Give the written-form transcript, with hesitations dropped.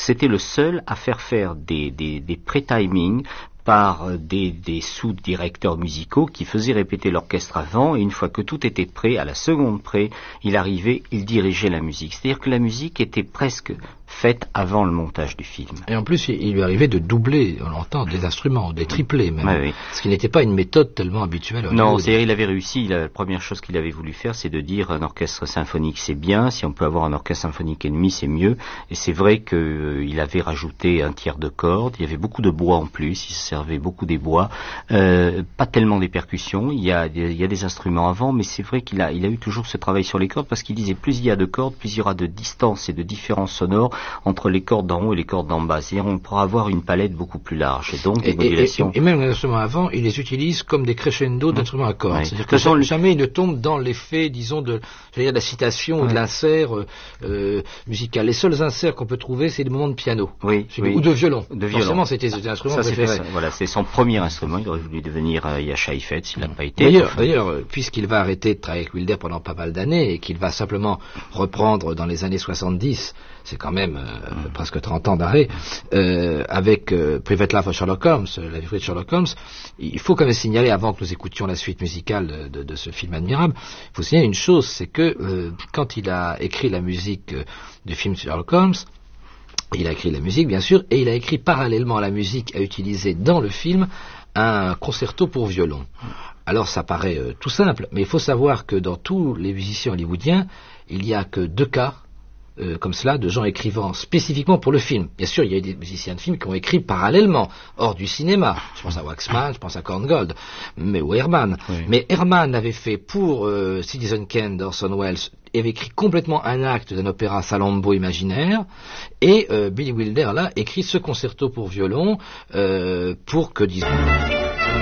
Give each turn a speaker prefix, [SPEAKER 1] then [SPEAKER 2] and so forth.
[SPEAKER 1] c'était le seul à faire des pré-timings par des sous-directeurs musicaux qui faisaient répéter l'orchestre avant, et une fois que tout était prêt, à la seconde près, il arrivait, il dirigeait la musique. C'est-à-dire que la musique était presque faite avant le montage du film.
[SPEAKER 2] Et en plus, il lui arrivait de doubler, on l'entend, des instruments, des triplés même.
[SPEAKER 1] Ouais, oui.
[SPEAKER 2] Ce qui n'était pas une méthode tellement habituelle.
[SPEAKER 1] Non, c'est-à-dire il avait réussi, la première chose qu'il avait voulu faire, c'est de dire un orchestre symphonique c'est bien, si on peut avoir un orchestre symphonique ennemi c'est mieux, et c'est vrai qu'il avait rajouté un tiers de cordes, il y avait beaucoup de bois en plus, il se servait beaucoup des bois, pas tellement des percussions, il y a des instruments avant, mais c'est vrai qu'il a eu toujours ce travail sur les cordes, parce qu'il disait plus il y a de cordes, plus il y aura de distance et de différence sonore entre les cordes d'en haut et les cordes d'en bas. C'est-à-dire on pourra avoir une palette beaucoup plus large. Et donc des modulations.
[SPEAKER 2] Et même les instruments avant, il les utilise comme des crescendo d'instruments à cordes. Ouais. C'est-à-dire que jamais il ne tombe dans l'effet, disons, de la citation ou de l'insert musical. Les seuls inserts qu'on peut trouver, c'est des moments de piano.
[SPEAKER 1] Oui.
[SPEAKER 2] Ou de violon.
[SPEAKER 1] Forcément,
[SPEAKER 2] c'était ses instruments préférés.
[SPEAKER 1] Voilà, c'est son premier instrument. Il aurait voulu devenir Yasha Heifetz, s'il n'a pas été.
[SPEAKER 2] D'ailleurs, puisqu'il va arrêter de travailler avec Wilder pendant pas mal d'années et qu'il va simplement reprendre dans les années 70, c'est quand même presque 30 ans d'arrêt, avec Private Life of Sherlock Holmes, la vie de Sherlock Holmes, il faut quand même signaler, avant que nous écoutions la suite musicale de ce film admirable, il faut signaler une chose, c'est que quand il a écrit la musique du film Sherlock Holmes, il a écrit la musique bien sûr, et il a écrit parallèlement à la musique à utiliser dans le film un concerto pour violon. Alors ça paraît tout simple, mais il faut savoir que dans tous les musiciens hollywoodiens, il n'y a que 2 cas comme cela, de gens écrivant spécifiquement pour le film. Bien sûr, il y a des musiciens de film qui ont écrit parallèlement, hors du cinéma. Je pense à Waxman, je pense à Korngold, ou Herman. Oui. Mais Herman avait fait pour Citizen Kane d'Orson Welles, il avait écrit complètement un acte d'un opéra Salammbô imaginaire, et Billy Wilder, là, écrit ce concerto pour violon, pour que, disons...